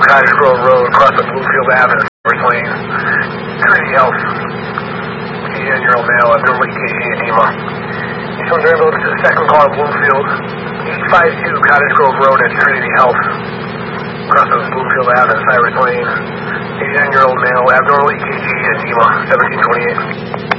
Cottage Grove Road, across the Bluefield Avenue, First Lane. Trinity Health. 89-year-old male, abdominal EKG edema. He's on ambulance to the second car, Bluefield. 852 Cottage Grove Road at Trinity Health. Across the Bluefield Avenue, Cyrus Lane. 89-year-old male, abdominal EKG edema, 1728.